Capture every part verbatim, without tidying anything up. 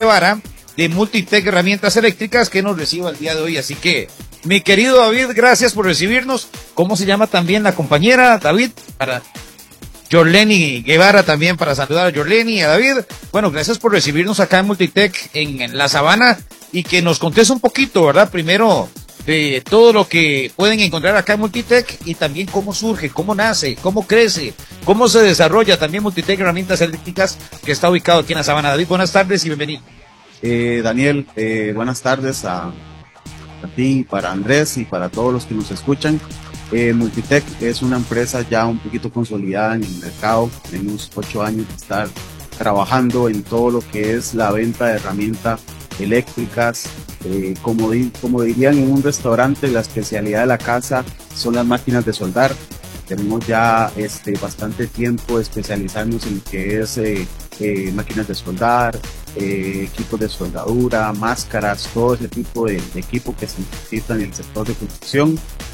Guevara de Multitech Herramientas Eléctricas, que nos reciba el día de hoy. Así que, mi querido David, gracias por recibirnos. ¿Cómo se llama también la compañera, David? Para Yorleni Guevara también, para saludar a Yorleni y a David. Bueno, gracias por recibirnos acá en Multitech en, en La Sabana, y que nos contes un poquito, ¿verdad? Primero, de todo lo que pueden encontrar acá en Multitech, y también cómo surge, cómo nace, cómo crece, cómo se desarrolla también Multitech Herramientas Eléctricas, que está ubicado aquí en La Sabana. David, buenas tardes y bienvenido. Eh, Daniel, eh, buenas tardes a, a ti, para Andrés y para todos los que nos escuchan. Eh, Multitech es una empresa ya un poquito consolidada en el mercado. Tenemos ocho años de estar trabajando en todo lo que es la venta de herramientas eléctricas. Eh, como, di, como dirían en un restaurante, la especialidad de la casa son las máquinas de soldar. Tenemos ya este, bastante tiempo especializarnos en lo que es eh, eh, máquinas de soldar, eh, equipos de soldadura, máscaras, todo ese tipo de, de equipo que se necesita en el sector de construcción.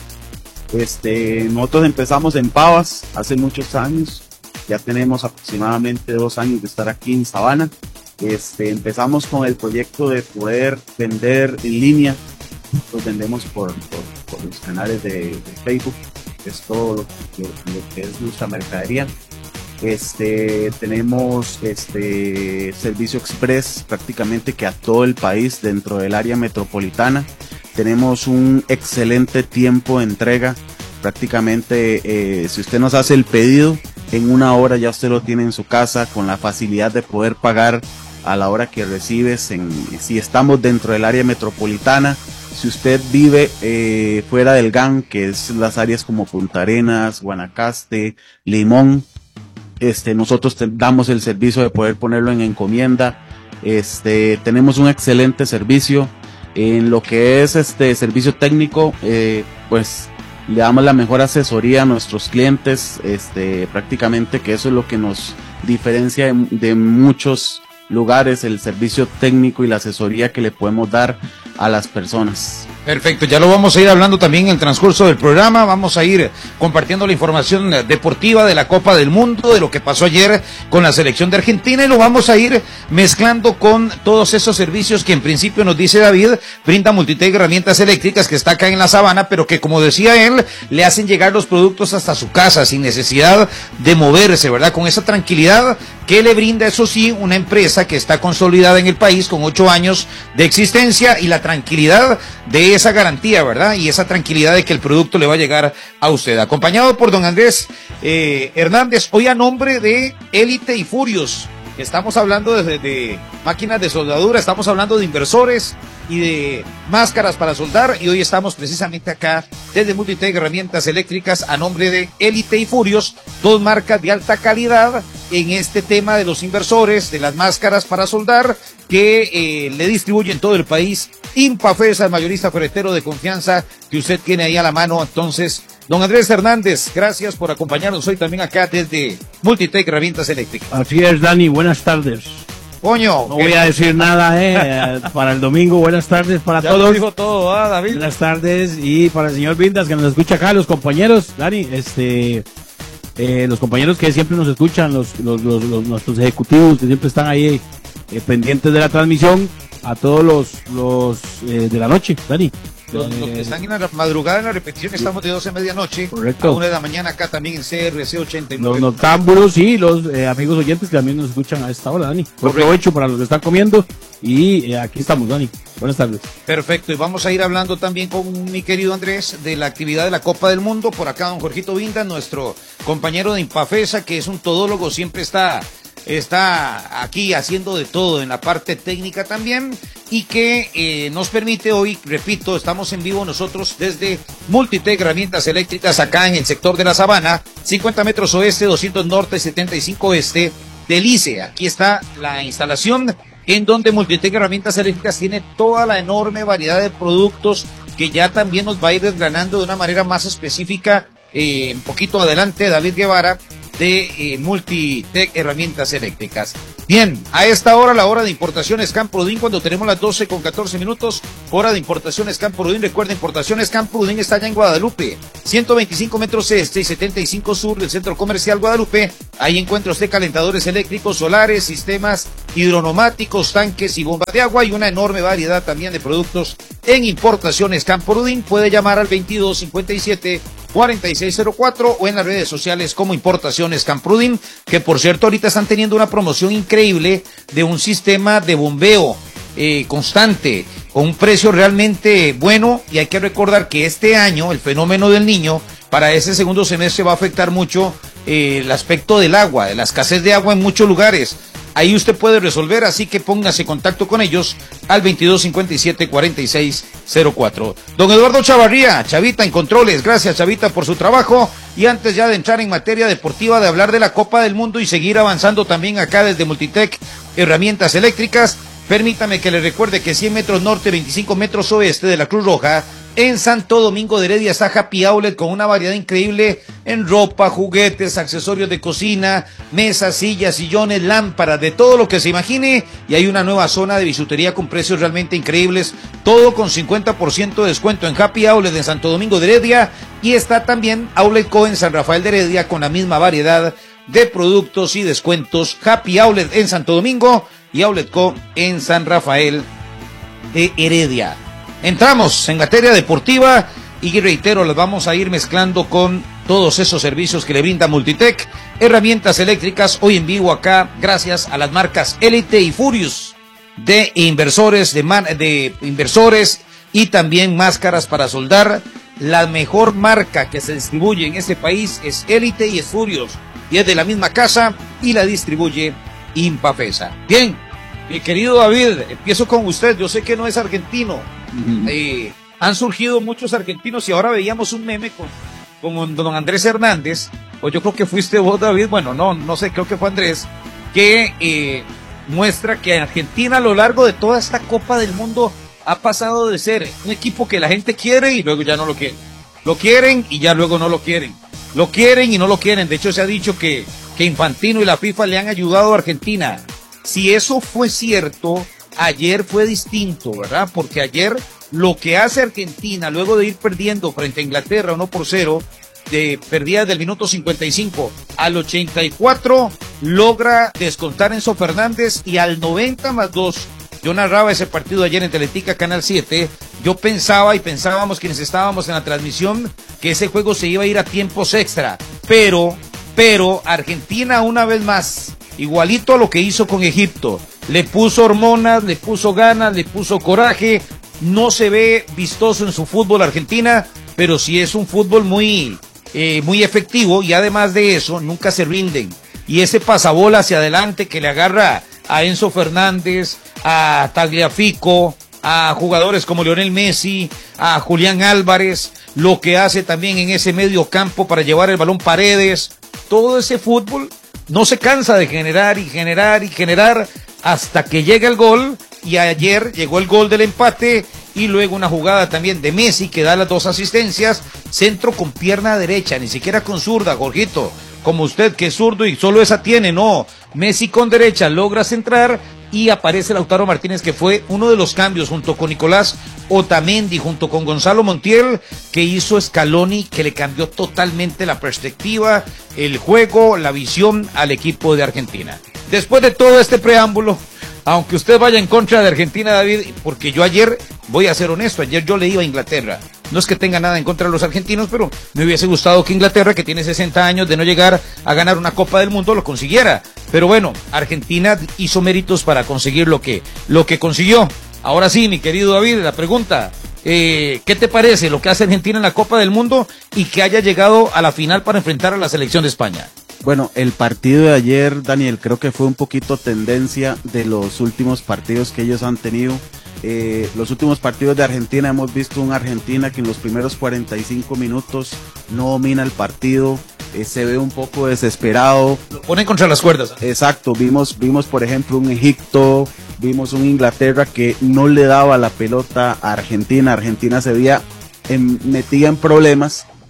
Este, nosotros empezamos en Pavas hace muchos años, ya tenemos aproximadamente dos años de estar aquí en Sabana. Este, empezamos con el proyecto de poder vender en línea. Los vendemos por, por, por los canales de, de Facebook, que es todo lo, lo, lo que es nuestra mercadería. Este, tenemos este servicio express prácticamente que a todo el país dentro del área metropolitana. Tenemos un excelente tiempo de entrega. Prácticamente eh, si usted nos hace el pedido, en una hora ya usted lo tiene en su casa, con la facilidad de poder pagar a la hora que recibes. En, si estamos dentro del área metropolitana, si usted vive eh, fuera del G A N, que es las áreas como Punta Arenas, Guanacaste, Limón, este, nosotros te damos el servicio de poder ponerlo en encomienda. Este, tenemos un excelente servicio en lo que es este servicio técnico. Eh, pues le damos la mejor asesoría a nuestros clientes, este, prácticamente que eso es lo que nos diferencia de, de muchos lugares, el servicio técnico y la asesoría que le podemos dar a las personas. Perfecto, ya lo vamos a ir hablando también en el transcurso del programa. Vamos a ir compartiendo la información deportiva de la Copa del Mundo, de lo que pasó ayer con la selección de Argentina, y lo vamos a ir mezclando con todos esos servicios que en principio nos dice David, brinda Multitech Herramientas Eléctricas, que está acá en La Sabana, pero que, como decía él, le hacen llegar los productos hasta su casa sin necesidad de moverse, ¿verdad? Con esa tranquilidad que le brinda, eso sí, una empresa que está consolidada en el país con ocho años de existencia, y la tranquilidad de esa garantía, ¿verdad? Y esa tranquilidad de que el producto le va a llegar a usted. Acompañado por don Andrés eh, Hernández, hoy a nombre de Élite y Furios. Estamos hablando de, de máquinas de soldadura, estamos hablando de inversores y de máscaras para soldar, y hoy estamos precisamente acá desde Multitech Herramientas Eléctricas a nombre de Élite y Furios, dos marcas de alta calidad en este tema de los inversores, de las máscaras para soldar, que eh, le distribuyen todo el país. Impafesa, el mayorista ferretero de confianza que usted tiene ahí a la mano. Entonces, don Andrés Hernández, gracias por acompañarnos hoy también acá desde Multitech Herramientas Eléctricas. Así es, Dani, buenas tardes. Coño, no voy a decir nada, eh, para el domingo. Buenas tardes para ya todos. Lo dijo todo, ¿ah, David? Buenas tardes, y para el señor Vindas que nos escucha acá, los compañeros, Dani, este, eh, los compañeros que siempre nos escuchan, los, los, los, los nuestros ejecutivos que siempre están ahí eh, pendientes de la transmisión, a todos los, los eh, de la noche, Dani. Los, los que están en la madrugada en la repetición, estamos de doce a medianoche. Correcto. A una de la mañana acá también en C R C ochenta y nueve. Los noctámbulos y los eh, amigos oyentes que también nos escuchan a esta hora, Dani. Buen provecho para los que están comiendo, y eh, aquí estamos, Dani. Buenas tardes. Perfecto, y vamos a ir hablando también con mi querido Andrés de la actividad de la Copa del Mundo. Por acá don Jorgito Vinda, nuestro compañero de Impafesa, que es un todólogo, siempre está... está aquí haciendo de todo en la parte técnica también, y que eh, nos permite hoy, repito, estamos en vivo nosotros desde Multitech Herramientas Eléctricas acá en el sector de La Sabana, cincuenta metros oeste, doscientos norte, setenta y cinco este del I C E. Aquí está la instalación en donde Multitech Herramientas Eléctricas tiene toda la enorme variedad de productos que ya también nos va a ir desgranando de una manera más específica eh, un poquito adelante David Guevara de eh, Multitech Herramientas Eléctricas. Bien, a esta hora, la hora de importaciones Camprodin, cuando tenemos las doce con catorce minutos, hora de importaciones Camprodin. Recuerda, importaciones Camprodin está allá en Guadalupe, ciento veinticinco metros este y setenta y cinco sur del Centro Comercial Guadalupe. Ahí encuentra usted calentadores eléctricos, solares, sistemas hidronomáticos, tanques y bombas de agua y una enorme variedad también de productos en importaciones Camprodin. Puede llamar al veintidós cincuenta y siete cuarenta y seis cero cuatro o en las redes sociales como Importaciones Camprodin, que por cierto ahorita están teniendo una promoción increíble de un sistema de bombeo eh, constante, con un precio realmente bueno. Y hay que recordar que este año el fenómeno del Niño para ese segundo semestre va a afectar mucho eh, el aspecto del agua, de la escasez de agua en muchos lugares. Ahí usted puede resolver, así que póngase en contacto con ellos al veintidós cincuenta y siete cuarenta y seis cero cuatro. Don Eduardo Chavarría, Chavita en controles, gracias Chavita por su trabajo. Y antes ya de entrar en materia deportiva, de hablar de la Copa del Mundo y seguir avanzando también acá desde Multitech Herramientas Eléctricas, permítame que le recuerde que cien metros norte, veinticinco metros oeste de la Cruz Roja, en Santo Domingo de Heredia está Happy Outlet con una variedad increíble en ropa, juguetes, accesorios de cocina, mesas, sillas, sillones, lámparas, de todo lo que se imagine. Y hay una nueva zona de bisutería con precios realmente increíbles, todo con cincuenta por ciento de descuento en Happy Outlet en Santo Domingo de Heredia. Y está también Outlet Co en San Rafael de Heredia con la misma variedad de productos y descuentos. Happy Outlet en Santo Domingo y Outlet Co en San Rafael de Heredia. Entramos en materia deportiva y reitero, las vamos a ir mezclando con todos esos servicios que le brinda Multitech Herramientas Eléctricas, hoy en vivo acá, gracias a las marcas Elite y Furious de inversores, de, man, de inversores y también máscaras para soldar. La mejor marca que se distribuye en este país es Elite y es Furious, y es de la misma casa y la distribuye Impafesa. Bien, mi querido David, empiezo con usted. Yo sé que no es argentino. Uh-huh. Eh, han surgido muchos argentinos y ahora veíamos un meme con, con don Andrés Hernández, o yo creo que fuiste vos, David, bueno, no, no sé, creo que fue Andrés, que eh, muestra que Argentina a lo largo de toda esta Copa del Mundo ha pasado de ser un equipo que la gente quiere y luego ya no lo quiere. Lo quieren y ya luego no lo quieren. Lo quieren y no lo quieren. De hecho, se ha dicho que, que Infantino y la FIFA le han ayudado a Argentina. Si eso fue cierto, ayer fue distinto, ¿verdad? Porque ayer lo que hace Argentina, luego de ir perdiendo frente a Inglaterra uno por cero, de perdida del minuto cincuenta y cinco al ochenta y cuatro, logra descontar Enzo Fernández y al noventa más dos, yo narraba ese partido ayer en Teletica Canal siete, yo pensaba y pensábamos quienes estábamos en la transmisión que ese juego se iba a ir a tiempos extra, pero, pero Argentina una vez más, igualito a lo que hizo con Egipto, le puso hormonas, le puso ganas, le puso coraje. No se ve vistoso en su fútbol Argentina, pero sí es un fútbol muy, eh, muy efectivo, y además de eso, nunca se rinden. Y ese pasabola hacia adelante que le agarra a Enzo Fernández, a Tagliafico, a jugadores como Lionel Messi, a Julián Álvarez, lo que hace también en ese medio campo para llevar el balón Paredes, todo ese fútbol no se cansa de generar y generar y generar hasta que llega el gol. Y ayer llegó el gol del empate y luego una jugada también de Messi que da las dos asistencias, centro con pierna derecha, ni siquiera con zurda, Jorgito, como usted que es zurdo y solo esa tiene, no, Messi con derecha logra centrar y aparece Lautaro Martínez, que fue uno de los cambios junto con Nicolás Otamendi, junto con Gonzalo Montiel, que hizo Scaloni, que le cambió totalmente la perspectiva, el juego, la visión al equipo de Argentina. Después de todo este preámbulo, aunque usted vaya en contra de Argentina, David, porque yo ayer, voy a ser honesto, ayer yo le iba a Inglaterra. No es que tenga nada en contra de los argentinos, pero me hubiese gustado que Inglaterra, que tiene sesenta años de no llegar a ganar una Copa del Mundo, lo consiguiera. Pero bueno, Argentina hizo méritos para conseguir lo que, lo que consiguió. Ahora sí, mi querido David, la pregunta, eh, ¿qué te parece lo que hace Argentina en la Copa del Mundo y que haya llegado a la final para enfrentar a la selección de España? Bueno, el partido de ayer, Daniel, creo que fue un poquito tendencia de los últimos partidos que ellos han tenido. Eh, los últimos partidos de Argentina, hemos visto una Argentina que en los primeros cuarenta y cinco minutos no domina el partido, eh, se ve un poco desesperado. Lo ponen contra las cuerdas. Exacto, vimos, vimos por ejemplo un Egipto, vimos un Inglaterra que no le daba la pelota a Argentina. Argentina se veía en, metida en problemas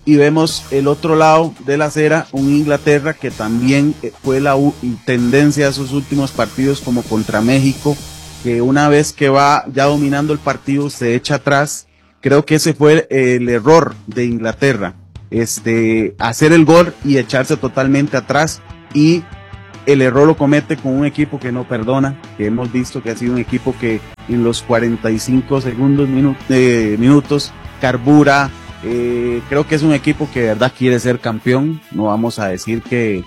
y vemos el otro lado de la acera, un Inglaterra que también fue la u- tendencia de sus últimos partidos, como contra México, que una vez que va ya dominando el partido se echa atrás. Creo que ese fue el error de Inglaterra, este, hacer el gol y echarse totalmente atrás, y el error lo comete con un equipo que no perdona, que hemos visto que ha sido un equipo que en los cuarenta y cinco segundos, minu- eh, minutos, carbura. Eh, creo que es un equipo que de verdad quiere ser campeón. No vamos a decir que,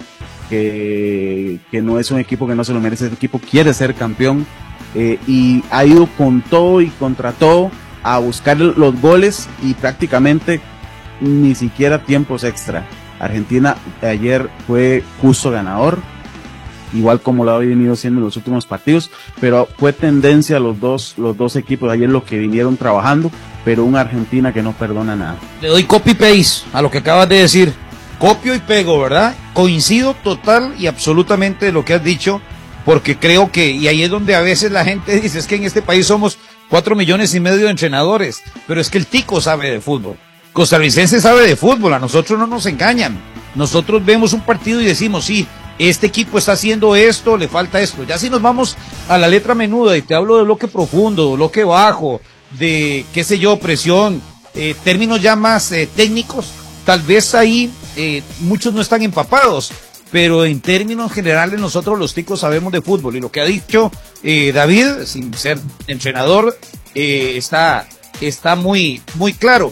que, que no es un equipo que no se lo merece. El equipo quiere ser campeón, eh, y ha ido con todo y contra todo a buscar los goles, y prácticamente ni siquiera tiempos extra. Argentina ayer fue justo ganador, igual como lo ha venido siendo en los últimos partidos, pero fue tendencia los dos, los dos equipos ayer lo que vinieron trabajando, pero una Argentina que no perdona nada. Le doy copy paste a lo que acabas de decir. Copio y pego, ¿verdad? Coincido total y absolutamente de lo que has dicho, porque creo que, y ahí es donde a veces la gente dice, es que en este país somos cuatro millones y medio de entrenadores, pero es que el tico sabe de fútbol. Costarricense sabe de fútbol, a nosotros no nos engañan. Nosotros vemos un partido y decimos, sí, este equipo está haciendo esto, le falta esto. Ya si nos vamos a la letra menuda y te hablo de bloque profundo, bloque bajo, de qué sé yo, presión, eh, términos ya más eh, técnicos, tal vez ahí eh, muchos no están empapados, pero en términos generales nosotros los ticos sabemos de fútbol, y lo que ha dicho eh, David, sin ser entrenador, eh, está, está muy, muy claro.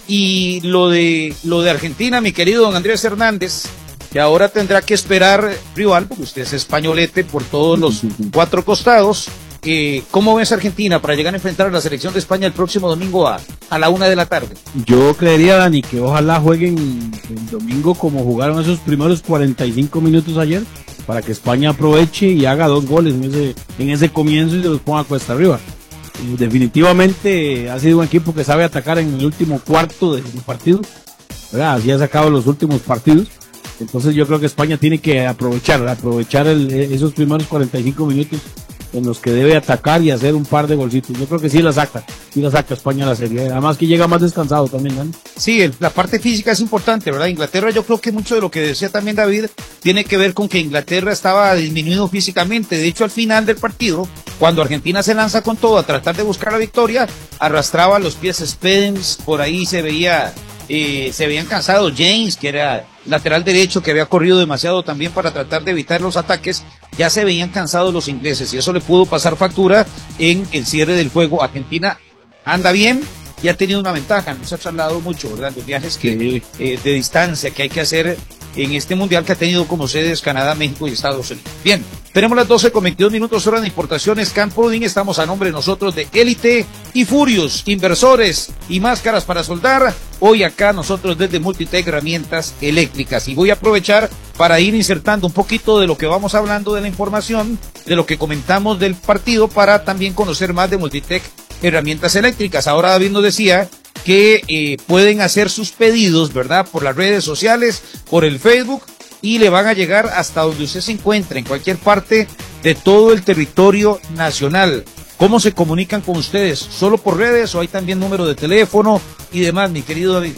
Y lo de, lo de Argentina, mi querido don Andrés Hernández, que ahora tendrá que esperar rival, porque usted es españolete por todos los cuatro costados. Eh, ¿Cómo ves Argentina para llegar a enfrentar a la selección de España el próximo domingo a, a la una de la tarde? Yo creería, Dani, que ojalá jueguen el domingo como jugaron esos primeros cuarenta y cinco minutos ayer, para que España aproveche y haga dos goles en ese, en ese comienzo y se los ponga cuesta arriba. Y definitivamente ha sido un equipo que sabe atacar en el último cuarto del partido, ¿verdad? Así ha sacado los últimos partidos. Entonces yo creo que España tiene que aprovechar, aprovechar el, esos primeros cuarenta y cinco minutos en los que debe atacar y hacer un par de golcitos. Yo creo que sí la saca, sí la saca España a la serie. Además que llega más descansado también, ¿no? Sí, el, la parte física es importante, ¿verdad? Inglaterra, yo creo que mucho de lo que decía también David tiene que ver con que Inglaterra estaba disminuido físicamente. De hecho, al final del partido, cuando Argentina se lanza con todo a tratar de buscar la victoria, arrastraba los pies Spence, por ahí se veía, eh, se veían cansados. James, que era lateral derecho, que había corrido demasiado también para tratar de evitar los ataques, ya se veían cansados los ingleses, y eso le pudo pasar factura en el cierre del juego. Argentina anda bien y ha tenido una ventaja, no se ha trasladado mucho, ¿verdad? Los viajes que, eh, de distancia que hay que hacer en este mundial, que ha tenido como sedes Canadá, México y Estados Unidos. Bien, tenemos las doce con veintidós minutos, hora de importaciones Camprodin. Estamos a nombre de nosotros de Élite y Furios, inversores y máscaras para soldar. Hoy acá nosotros desde Multitech Herramientas Eléctricas, y voy a aprovechar para ir insertando un poquito de lo que vamos hablando de la información, de lo que comentamos del partido, para también conocer más de Multitech Herramientas Eléctricas. Ahora David nos decía que eh, pueden hacer sus pedidos, ¿verdad? Por las redes sociales, por el Facebook, y le van a llegar hasta donde usted se encuentre, en cualquier parte de todo el territorio nacional. ¿Cómo se comunican con ustedes? ¿Solo por redes o hay también número de teléfono y demás, mi querido David?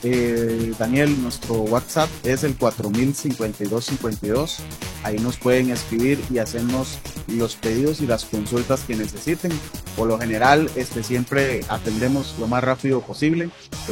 Eh, Daniel, nuestro WhatsApp es el cuatro mil cincuenta y dos cincuenta y dos. Ahí nos pueden escribir y hacernos los pedidos y las consultas que necesiten. Por lo general, este, siempre atendemos lo más rápido posible.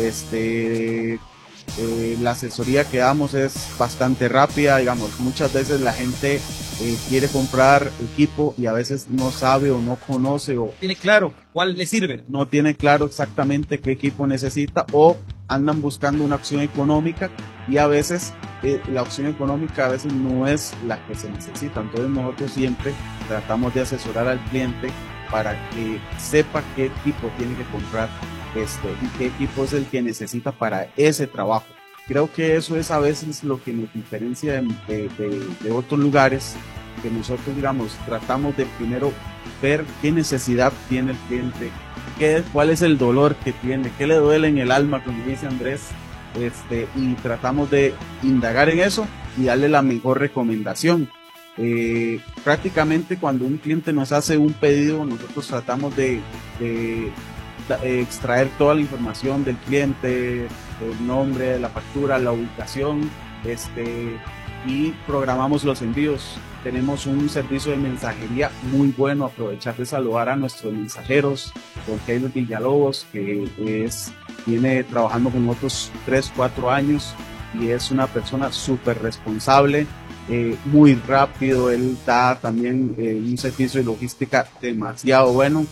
Este, eh, la asesoría que damos es bastante rápida. Digamos, muchas veces la gente eh, quiere comprar equipo y a veces no sabe o no conoce o ¿Tiene claro cuál le sirve? no tiene claro exactamente qué equipo necesita, o andan buscando una opción económica, y a veces eh, la opción económica a veces no es la que se necesita. Entonces nosotros siempre tratamos de asesorar al cliente para que sepa qué equipo tiene que comprar, este, y qué equipo es el que necesita para ese trabajo. Creo que eso es a veces lo que nos diferencia de, de, de, de otros lugares, que nosotros, digamos, tratamos de primero ver qué necesidad tiene el cliente, qué, cuál es el dolor que tiene, qué le duele en el alma, como dice Andrés, este, y tratamos de indagar en eso y darle la mejor recomendación. Eh, prácticamente cuando un cliente nos hace un pedido, nosotros tratamos de, de eh, extraer toda la información del cliente, el nombre, la factura, la ubicación, este, y programamos los envíos. Tenemos un servicio de mensajería muy bueno. Aprovechar de saludar a nuestros mensajeros, don Keylor Villalobos, que es, viene trabajando con nosotros tres, cuatro años y es una persona súper responsable, eh, muy rápido. Él da también eh, un servicio de logística demasiado bueno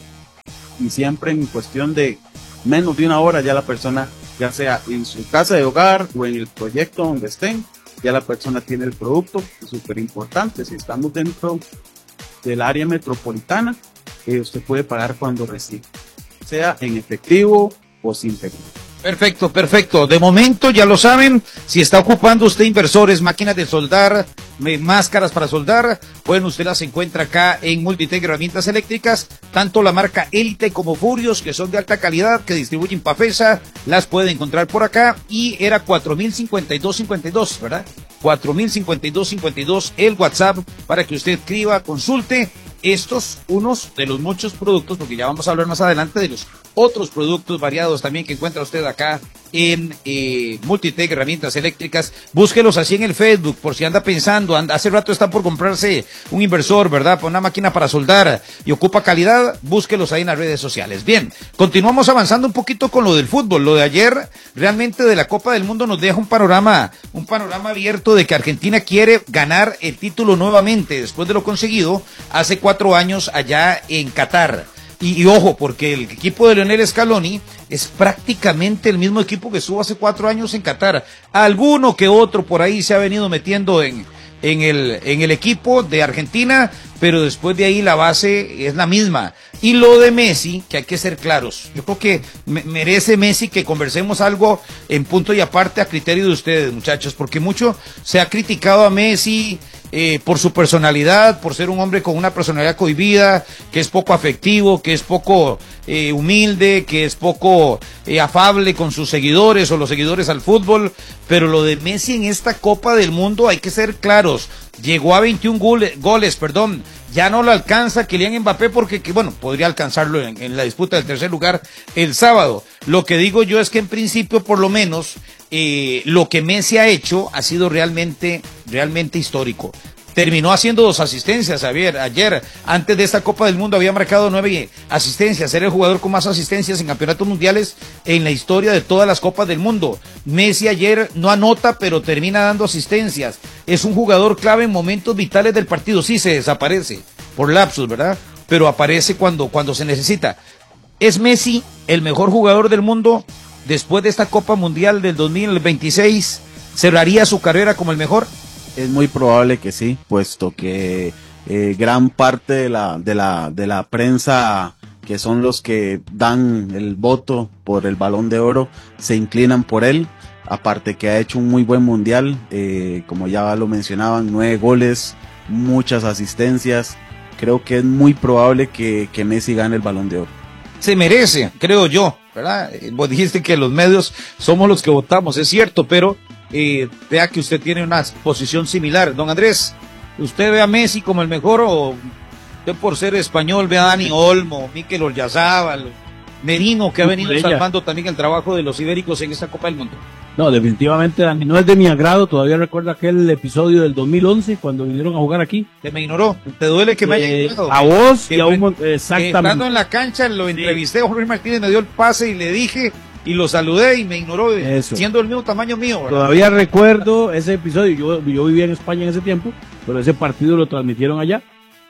y siempre en cuestión de menos de una hora ya la persona, ya sea en su casa de hogar o en el proyecto donde estén, ya la persona tiene el producto. Es súper importante. Si estamos dentro del área metropolitana, eh, usted puede pagar cuando recibe, sea en efectivo o sin efectivo. Perfecto, perfecto. De momento ya lo saben, si está ocupando usted inversores, máquinas de soldar, máscaras para soldar, bueno, usted las encuentra acá en Multitech Herramientas Eléctricas, tanto la marca Elite como Furios, que son de alta calidad, que distribuyen Pafesa, las puede encontrar por acá, y era cuatro mil cincuenta y dos cincuenta y dos, ¿verdad? cuatro mil cincuenta y dos cincuenta y dos el WhatsApp para que usted escriba, consulte estos, unos de los muchos productos, porque ya vamos a hablar más adelante de los otros productos variados también que encuentra usted acá en eh, Multitech Herramientas Eléctricas. Búsquelos así en el Facebook por si anda pensando, anda, hace rato está por comprarse un inversor, ¿verdad? Por una máquina para soldar y ocupa calidad, búsquelos ahí en las redes sociales. Bien, continuamos avanzando un poquito con lo del fútbol. Lo de ayer realmente de la Copa del Mundo nos deja un panorama, un panorama abierto de que Argentina quiere ganar el título nuevamente después de lo conseguido hace cuatro años allá en Qatar. Y, y ojo, porque el equipo de Lionel Scaloni es prácticamente el mismo equipo que estuvo hace cuatro años en Qatar. Alguno que otro por ahí se ha venido metiendo en, en, el, en el equipo de Argentina, pero después de ahí la base es la misma. Y lo de Messi, que hay que ser claros, yo creo que me, merece Messi que conversemos algo en punto y aparte a criterio de ustedes, muchachos, porque mucho se ha criticado a Messi eh, por su personalidad, por ser un hombre con una personalidad cohibida, que es poco afectivo, que es poco eh, humilde, que es poco eh, afable con sus seguidores o los seguidores al fútbol. Pero lo de Messi en esta Copa del Mundo hay que ser claros, llegó a veintiún goles, goles, perdón, ya no lo alcanza Kylian Mbappé porque, que, bueno, podría alcanzarlo en, en la disputa del tercer lugar el sábado. Lo que digo yo es que en principio, por lo menos, eh, lo que Messi ha hecho ha sido realmente, realmente histórico. Terminó haciendo dos asistencias, Javier. Ayer, antes de esta Copa del Mundo, había marcado nueve asistencias. Era el jugador con más asistencias en campeonatos mundiales en la historia de todas las Copas del Mundo. Messi ayer no anota, pero termina dando asistencias. Es un jugador clave en momentos vitales del partido. Sí, se desaparece por lapsus, ¿verdad? Pero aparece cuando, cuando se necesita. ¿Es Messi el mejor jugador del mundo después de esta Copa Mundial del dos mil veintiséis? ¿Cerraría su carrera como el mejor? Es muy probable que sí, puesto que eh, gran parte de la, de la, de la prensa, que son los que dan el voto por el Balón de Oro, se inclinan por él. Aparte que ha hecho un muy buen mundial, eh, como ya lo mencionaban, nueve goles, muchas asistencias. Creo que es muy probable que, que Messi gane el Balón de Oro. Se merece, creo yo, ¿verdad? Vos dijiste que los medios somos los que votamos, es cierto, pero eh, vea que usted tiene una posición similar. Don Andrés, ¿usted ve a Messi como el mejor o usted por ser español ve a Dani Olmo, Mikel Oyarzabal, Merino, que ha venido salvando también el trabajo de los ibéricos en esta Copa del Mundo? No, definitivamente, Dani, no es de mi agrado. Todavía recuerdo aquel episodio del dos mil once cuando vinieron a jugar aquí. ¿Te me ignoró? ¿Te duele que me haya ignorado? A vos que, y a un... Exactamente. Estando en la cancha lo entrevisté, sí. Jorge Martínez me dio el pase y le dije y lo saludé y me ignoró, Eso. siendo el mismo tamaño mío, ¿verdad? Todavía recuerdo ese episodio. Yo, yo vivía en España en ese tiempo, pero ese partido lo transmitieron allá.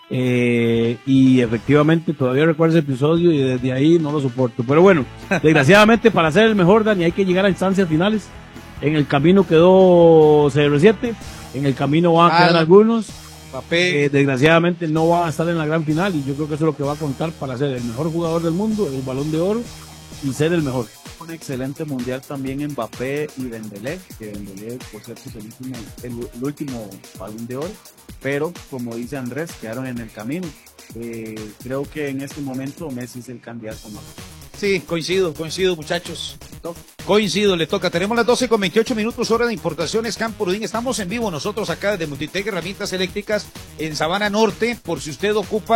Eh, y efectivamente todavía recuerdo ese episodio y desde ahí no lo soporto. Pero bueno, desgraciadamente para ser el mejor, Dani, hay que llegar a instancias finales. En el camino quedó C R siete, en el camino van a quedar ah, algunos. Eh, desgraciadamente no van a estar en la gran final y yo creo que eso es lo que va a contar para ser el mejor jugador del mundo, el Balón de Oro y ser el mejor. Un excelente mundial también Mbappé y Dembélé, que Dembélé por cierto es el último, el, el último Balón de Oro, pero como dice Andrés, quedaron en el camino. Eh, creo que en este momento Messi es el candidato más. Sí, coincido, coincido muchachos. Coincido, le toca. Tenemos las doce con veintiocho minutos, hora de importaciones Campo Rudín. Estamos en vivo nosotros acá desde Multitech Herramientas Eléctricas en Sabana Norte, por si usted ocupa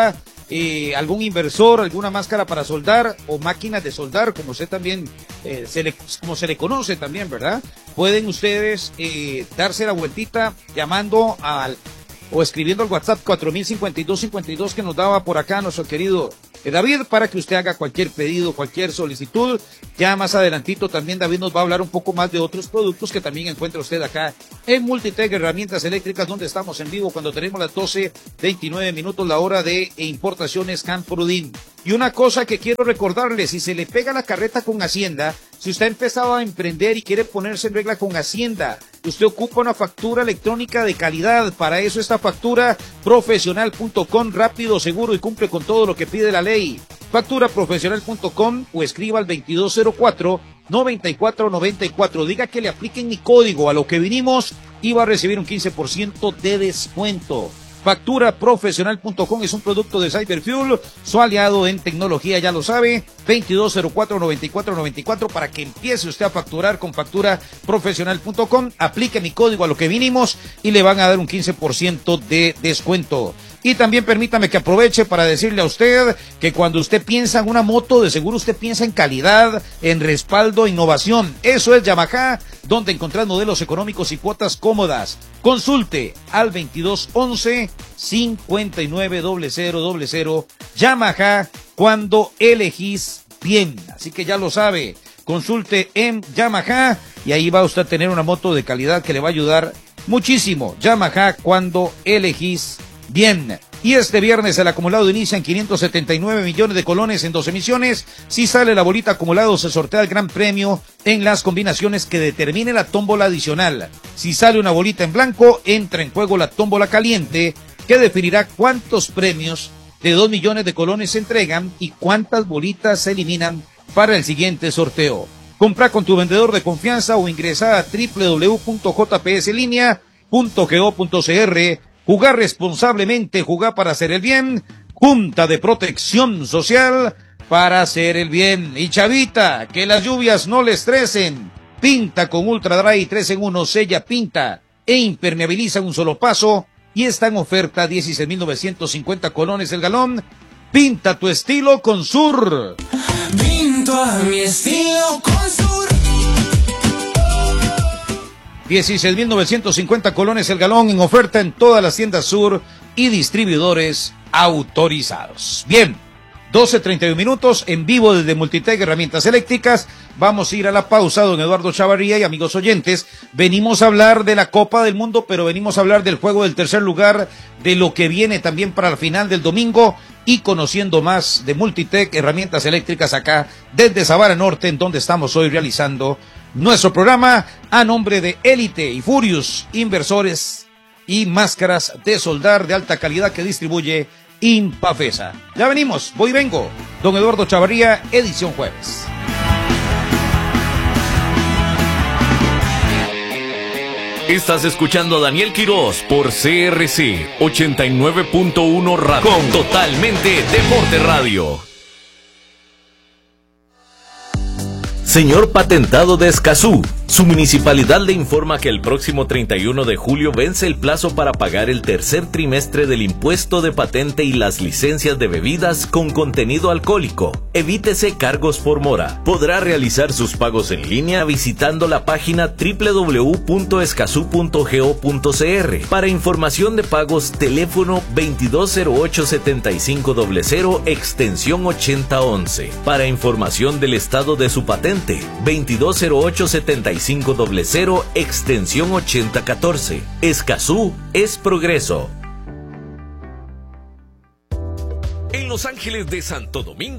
eh, algún inversor, alguna máscara para soldar o máquinas de soldar, como usted también, eh, se le, como se le conoce también, ¿verdad? Pueden ustedes eh, darse la vueltita llamando al o escribiendo al WhatsApp cuatro mil cincuenta y dos cincuenta y dos que nos daba por acá nuestro querido David, para que usted haga cualquier pedido, cualquier solicitud. Ya más adelantito también David nos va a hablar un poco más de otros productos que también encuentra usted acá en Multitech Herramientas Eléctricas, donde estamos en vivo cuando tenemos las doce veintinueve minutos, la hora de importaciones Camprodin. Y una cosa que quiero recordarle, si se le pega la carreta con Hacienda, si usted ha empezado a emprender y quiere ponerse en regla con Hacienda, usted ocupa una factura electrónica de calidad. Para eso está factura profesional punto com, rápido, seguro y cumple con todo lo que pide la ley. factura profesional punto com o escriba al veintidós cero cuatro, noventa y cuatro noventa y cuatro. Diga que le apliquen mi código a lo que vinimos y va a recibir un quince por ciento de descuento. factura profesional punto com es un producto de Cyberfuel, su aliado en tecnología, ya lo sabe. veintidós cero cuatro, noventa y cuatro noventa y cuatro para que empiece usted a facturar con factura profesional punto com. Aplique mi código a lo que vinimos y le van a dar un quince por ciento de descuento. Y también permítame que aproveche para decirle a usted que cuando usted piensa en una moto, de seguro usted piensa en calidad, en respaldo, innovación. Eso es Yamaha, donde encontrar modelos económicos y cuotas cómodas. Consulte al veintidós once, cincuenta y nueve cero cero cero. Yamaha, cuando elegís bien. Así que ya lo sabe, consulte en Yamaha y ahí va usted a tener una moto de calidad que le va a ayudar muchísimo. Yamaha, cuando elegís bien. Y este viernes el acumulado inicia en quinientos setenta y nueve millones de colones en dos emisiones. Si sale la bolita acumulado, se sortea el gran premio en las combinaciones que determine la tómbola adicional. Si sale una bolita en blanco, entra en juego la tómbola caliente, que definirá cuántos premios de dos millones de colones se entregan y cuántas bolitas se eliminan para el siguiente sorteo. Compra con tu vendedor de confianza o ingresa a doble u doble u doble u punto j p s linea punto go punto c r. Jugar responsablemente, jugar para hacer el bien. Junta de Protección Social para hacer el bien. Y chavita, que las lluvias no le estresen. Pinta con Ultra Dry tres en uno, sella, pinta e impermeabiliza un solo paso. Y está en oferta dieciséis mil novecientos cincuenta colones el galón. Pinta tu estilo con Sur. Pinto a mi estilo con Sur. dieciséis mil novecientos cincuenta colones el galón en oferta en todas las tiendas Sur y distribuidores autorizados. Bien, doce treinta y uno minutos en vivo desde Multitech Herramientas Eléctricas. Vamos a ir a la pausa, don Eduardo Chavarría y amigos oyentes. Venimos a hablar de la Copa del Mundo, pero venimos a hablar del juego del tercer lugar, de lo que viene también para la final del domingo y conociendo más de Multitech Herramientas Eléctricas acá desde Sabana Norte, en donde estamos hoy realizando nuestro programa a nombre de Élite y Furious, inversores y máscaras de soldar de alta calidad que distribuye Impafesa. Ya venimos, voy y vengo. Don Eduardo Chavarría, edición jueves. Estás escuchando a Daniel Quirós por C R C ochenta y nueve punto uno Radio, con Totalmente Deporte Radio. Señor Patentado de Escazú, su municipalidad le informa que el próximo treinta y uno de julio vence el plazo para pagar el tercer trimestre del impuesto de patente y las licencias de bebidas con contenido alcohólico. Evítese cargos por mora. Podrá realizar sus pagos en línea visitando la página doble u doble u doble u punto escazú punto go punto c r. Para información de pagos, teléfono veintidós cero ocho setenta y cinco cero cero, extensión ochenta once. Para información del estado de su patente, veintidós cero ocho setenta y cinco cero cero, extensión ochenta catorce. Escazú es progreso. En Los Ángeles de Santo Domingo,